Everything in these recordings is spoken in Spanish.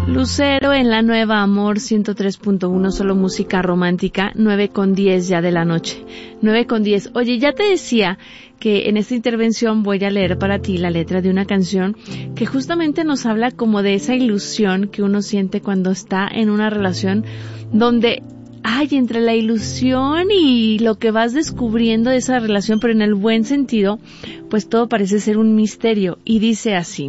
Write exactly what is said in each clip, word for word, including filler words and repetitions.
Lucero en la Nueva Amor ciento tres punto uno, solo música romántica, nueve con diez ya de la noche. nueve con diez. Oye, ya te decía que en esta intervención voy a leer para ti la letra de una canción que justamente nos habla como de esa ilusión que uno siente cuando está en una relación donde ay, entre la ilusión y lo que vas descubriendo de esa relación, pero en el buen sentido, pues todo parece ser un misterio. Y dice así: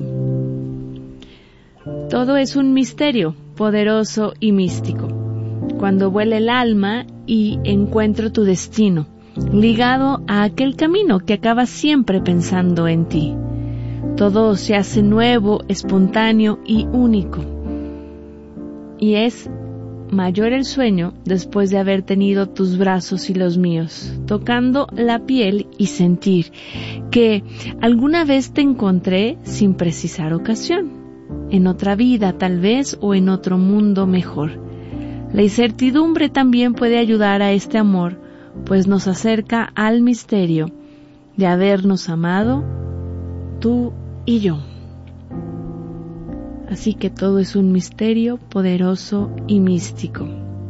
todo es un misterio, poderoso y místico. Cuando vuela el alma y encuentro tu destino, ligado a aquel camino que acaba siempre pensando en ti. Todo se hace nuevo, espontáneo y único. Y es mayor el sueño después de haber tenido tus brazos y los míos, tocando la piel y sentir que alguna vez te encontré sin precisar ocasión, en otra vida tal vez o en otro mundo mejor. La incertidumbre también puede ayudar a este amor, pues nos acerca al misterio de habernos amado, tú y yo. Así que todo es un misterio poderoso y místico.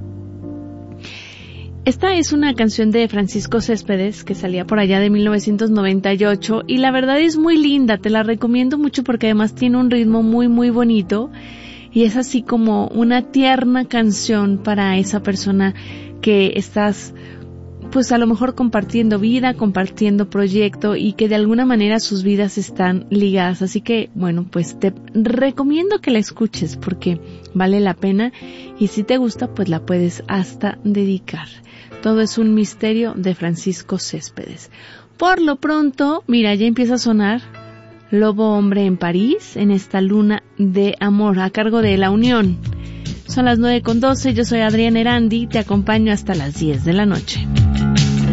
Esta es una canción de Francisco Céspedes que salía por allá de mil novecientos noventa y ocho y la verdad es muy linda, te la recomiendo mucho porque además tiene un ritmo muy muy bonito y es así como una tierna canción para esa persona que estás pues a lo mejor compartiendo vida, compartiendo proyecto y que de alguna manera sus vidas están ligadas. Así que, bueno, pues te recomiendo que la escuches porque vale la pena y si te gusta, pues la puedes hasta dedicar. Todo es un misterio de Francisco Céspedes. Por lo pronto, mira, ya empieza a sonar Lobo Hombre en París en esta luna de amor a cargo de La Unión. Son las nueve con doce, yo soy Adriana Erandi, te acompaño hasta las diez de la noche.